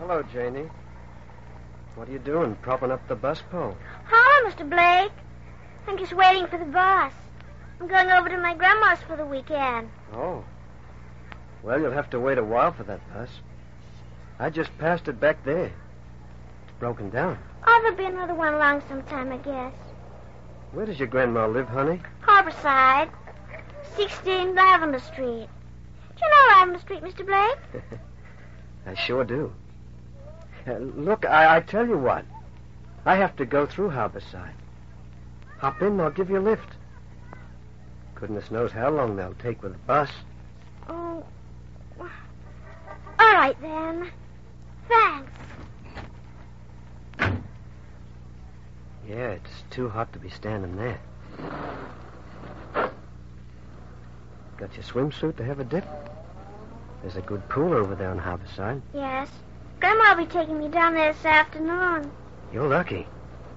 Hello, Janie. What are you doing, propping up the bus pole? Hello, Mr. Blake. I'm just waiting for the bus. I'm going over to my grandma's for the weekend. Oh. Well, you'll have to wait a while for that bus. I just passed it back there. It's broken down. Oh, there'll be another one along sometime, I guess. Where does your grandma live, honey? Harborside, 16 Lavender Street. Do you know Lavender Street, Mr. Blake? I sure do. Look, I tell you what. I have to go through Harborside. Hop in, I'll give you a lift. Goodness knows how long they'll take with the bus. Oh. All right, then. Thanks. Yeah, it's too hot to be standing there. Got your swimsuit to have a dip? There's a good pool over there on Harborside. Yes. Grandma will be taking me down there this afternoon. You're lucky.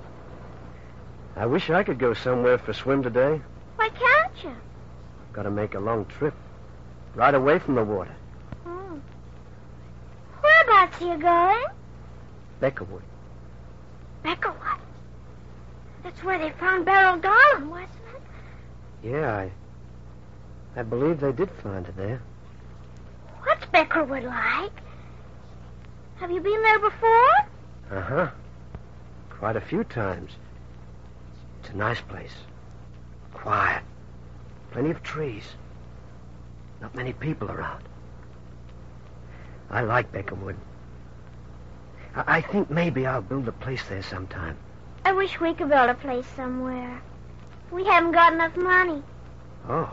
I wish I could go somewhere for a swim today. Why can't you? Got to make a long trip. Right away from the water. Oh. Whereabouts are you going? Beckerwood. Beckerwood? That's where they found Beryl Garland, wasn't it? Yeah, I believe they did find her there. What's Beckerwood like? Have you been there before? Uh-huh. Quite a few times. It's a nice place. Quiet. Plenty of trees. Not many people around. I like Beckerwood. I think maybe I'll build a place there sometime. I wish we could build a place somewhere. We haven't got enough money. Oh.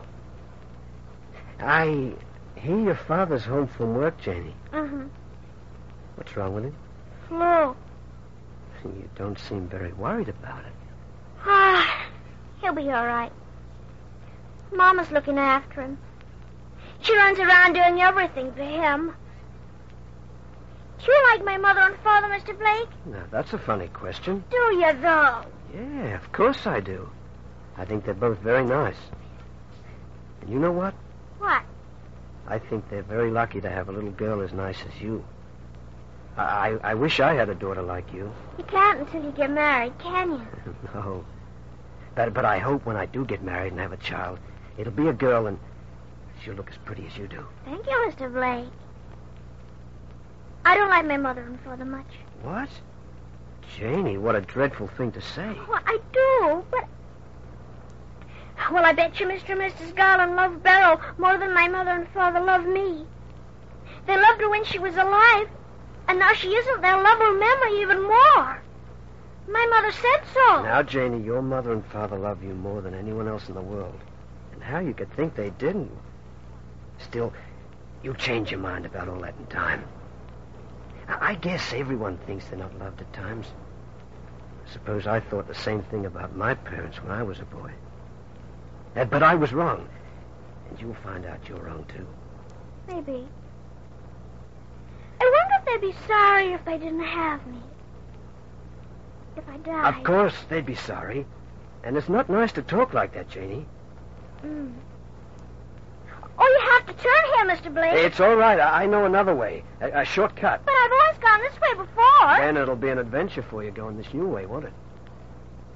I hear your father's home from work, Janie. Uh-huh. What's wrong with him? Flu. You don't seem very worried about it. Ah, he'll be all right. Mama's looking after him. She runs around doing everything for him. Do you like my mother and father, Mr. Blake? Now, that's a funny question. Do you, though? Yeah, of course I do. I think they're both very nice. And you know what? What? I think they're very lucky to have a little girl as nice as you. I wish I had a daughter like you. You can't until you get married, can you? No. But I hope when I do get married and have a child, it'll be a girl and she'll look as pretty as you do. Thank you, Mr. Blake. I don't like my mother and father much. What? Janie, what a dreadful thing to say. Well, I do, but... Well, I bet you Mr. and Mrs. Garland love Beryl more than my mother and father love me. They loved her when she was alive, and now she isn't. They'll love her memory even more. My mother said so. Now, Janie, your mother and father love you more than anyone else in the world. And how you could think they didn't. Still, you'll change your mind about all that in time. I guess everyone thinks they're not loved at times. I suppose I thought the same thing about my parents when I was a boy. But I was wrong. And you'll find out you're wrong, too. Maybe. I wonder if they'd be sorry if they didn't have me. If I died. Of course, they'd be sorry. And it's not nice to talk like that, Janie. Mm. Oh, you have to turn here, Mr. Blake. It's all right. I know another way. A shortcut. But I've always gone this way before. Then it'll be an adventure for you going this new way, won't it?